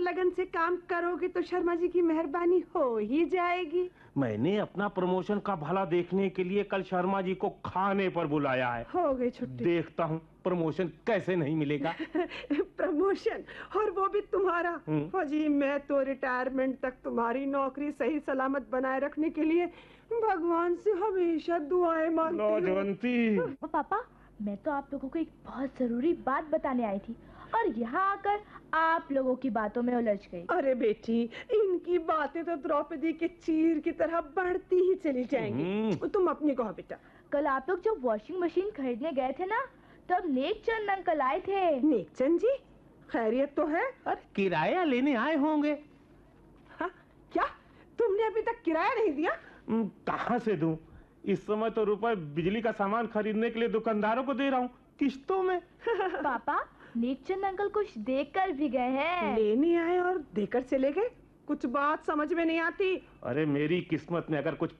लगन से काम करोगे तो शर्मा जी की मेहरबानी हो ही जाएगी। मैंने अपना प्रमोशन का भला देखने के लिए कल शर्मा जी को खाने पर बुलाया है। हो गई छुट्टी। देखता हूँ प्रमोशन कैसे नहीं मिलेगा। प्रमोशन, और वो भी तुम्हारा। जी, मैं तो रिटायरमेंट तक तुम्हारी नौकरी सही सलामत बनाए रखने के लिए भगवान से हमेशा दुआएं मांगती हूँ। पापा, मैं तो आप लोगों को एक बहुत जरूरी बात बताने आई थी और यहाँ आकर आप लोगों की बातों में उलझ गई। अरे बेटी, इनकी बातें तो द्रौपदी के चीर की तरह बढ़ती ही चली जाएंगी। तुम अपनी कहो बेटा। कल आप लोग जब वॉशिंग मशीन खरीदने गए थे ना, तब नेकचंद अंकल आए थे। नेकचंद जी, खैरियत तो है? अरे किराया लेने आए होंगे। हाँ, क्या तुमने अभी तक किराया नहीं दिया? कहाँ से दूं? इस समय तो रुपए बिजली का सामान खरीदने के लिए दुकानदारों को दे रहा हूँ, किश्तों में। पापा, नेकचंद अंकल कुछ देकर भी गए हैं। लेने आए और देकर चले गए? कुछ बात समझ में नहीं आती। अरे मेरी किस्मत में अगर कुछ